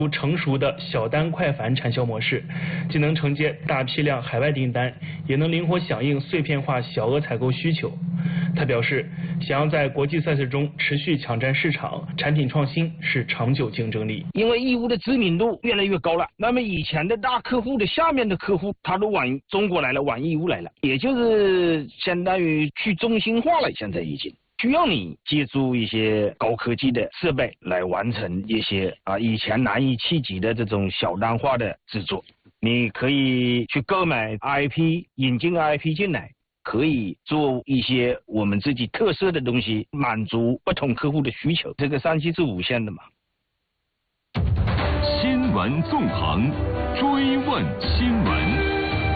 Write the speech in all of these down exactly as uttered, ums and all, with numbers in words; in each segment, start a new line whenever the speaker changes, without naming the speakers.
成熟的小单快繁产销模式，既能承接大批量海外订单，也能灵活响应碎片化小额采购需求。他表示，想要在国际赛事中持续抢占市场，产品创新是长久竞争力。
因为义乌的知名度越来越高了，那么以前的大客户的下面的客户，他都往中国来了，往义乌来了，也就是相当于去中心化了，现在已经。需要你借助一些高科技的设备来完成一些啊以前难以企及的这种小单化的制作。你可以去购买 I P， 引进 I P 进来，可以做一些我们自己特色的东西，满足不同客户的需求。这个商机是无限的嘛。
新闻纵横，追问新闻。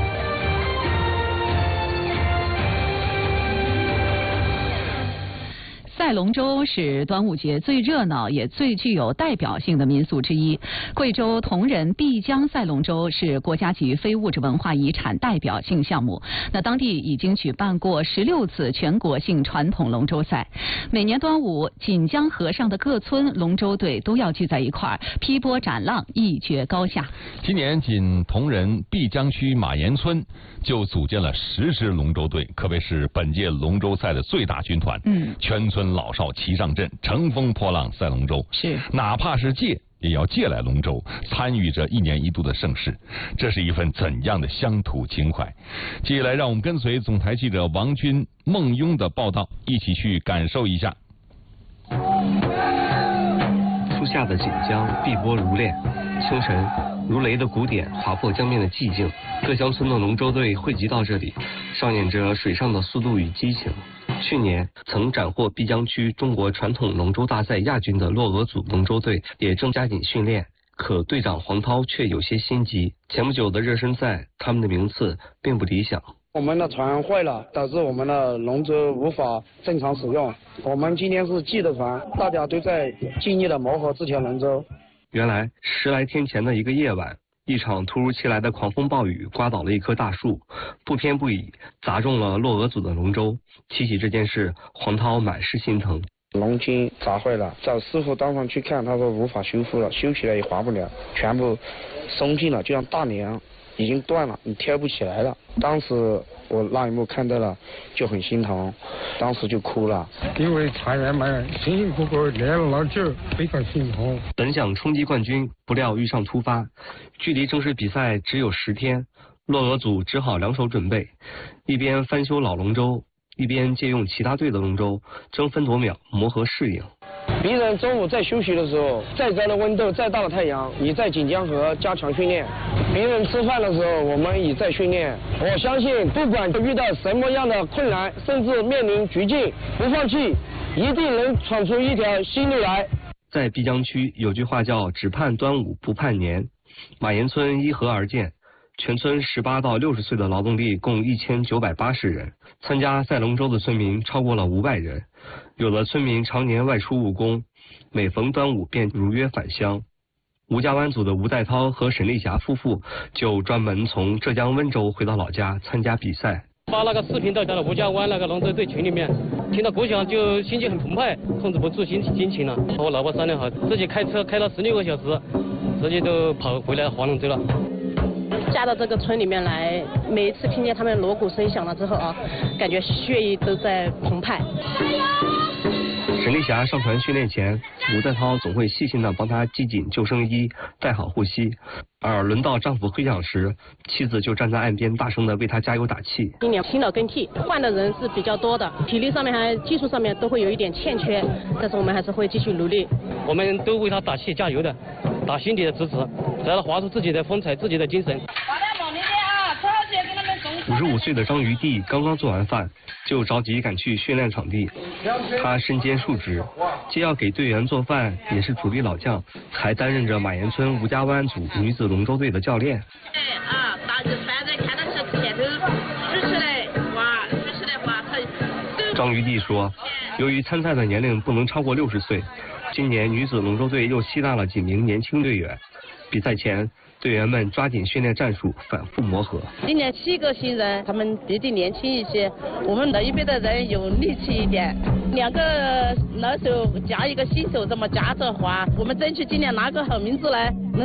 赛龙舟是端午节最热闹也最具有代表性的民俗之一。贵州铜仁碧江赛龙舟是国家级非物质文化遗产代表性项目。那当地已经举办过十六次全国性传统龙舟赛。每年端午，锦江河上的各村龙舟队都要聚在一块儿，劈波斩浪，一决高下。
今年仅铜仁碧江区马岩村就组建了十支龙舟队，可谓是本届龙舟赛的最大军团。嗯，全村老少齐上阵，乘风破浪赛龙舟。
是，
哪怕是借也要借来龙舟，参与着一年一度的盛事。这是一份怎样的乡土情怀？接下来，让我们跟随总台记者王军、孟庸的报道，一起去感受一下。
初夏的锦江碧波如练，清晨如雷的鼓点划破江面的寂静。各乡村的龙舟队汇集到这里，上演着水上的速度与激情。去年曾斩获碧江区中国传统龙舟大赛亚军的洛俄组龙舟队也正加紧训练，可队长黄涛却有些心急。前不久的热身赛，他们的名次并不理想。
我们的船坏了，导致我们的龙舟无法正常使用。我们今天是记的船，大家都在尽力的磨合这条龙舟。
原来十来天前的一个夜晚，一场突如其来的狂风暴雨刮倒了一棵大树，不偏不倚砸中了洛俄组的龙舟。提起这件事，黄涛满是心疼。
龙筋砸坏了，找师傅当场去看，他说无法修复了，修起来也划不了，全部松进了，就像大梁已经断了，你挑不起来了。当时我那一幕看到了，就很心疼，当时就哭了。
因为船员们辛辛苦苦练了老久，非常心痛。
本想冲击冠军，不料遇上突发，距离正式比赛只有十天，洛俄组只好两手准备，一边翻修老龙舟，一边借用其他队的龙舟，争分夺秒磨合适应。
别人中午在休息的时候，再高的温度，再大的太阳，你在锦江河加强训练；别人吃饭的时候，我们也在训练。我相信，不管遇到什么样的困难，甚至面临绝境，不放弃，一定能闯出一条新路来。
在碧江区有句话叫"只盼端午不盼年"，马岩村依河而建。全村十八到六十岁的劳动力共一千九百八十人，参加赛龙舟的村民超过了五百人。有的村民常年外出务工，每逢端午便如约返乡。吴家湾组的吴代涛和沈丽霞夫妇就专门从浙江温州回到老家参加比赛。
发那个视频到了吴家湾那个龙舟队群里面，听到鼓响就心情很澎湃，控制不住心心情了。和我老婆商量好，自己开车开了十六个小时，直接就跑回来划龙舟了。
加到这个村里面来，每一次听见他们锣鼓声响了之后啊，感觉血液都在澎湃。
沈丽霞上船训练前，吴代涛总会细心地帮她系紧救生衣，戴好护膝，而轮到丈夫挥桨时，妻子就站在岸边大声地为他加油打气。
今年新老更替，换的人是比较多的，体力上面还技术上面都会有一点欠缺，但是我们还是会继续努力。
我们都为他打气加油的，打心底的支持，只要他划出自己的风采，自己的精神。
五十五岁的张余弟刚刚做完饭，就着急赶去训练场地。他身兼数职，既要给队员做饭，也是主力老将，还担任着马岩村吴家湾组女子龙舟队的教练。
哎啊，大着船在看到是前头举起来划，举起来划，他。
张余弟说， 由于参赛的年龄不能超过六十岁，今年女子龙舟队又吸纳了几名年轻队员。比赛前，队员们抓紧训练战术，反复磨合。
今年七个新人，他们比较年轻一些，我们那一边的人有力气一点。两个老手加一个新手，这么加的话，我们争取今年拿个好名字来。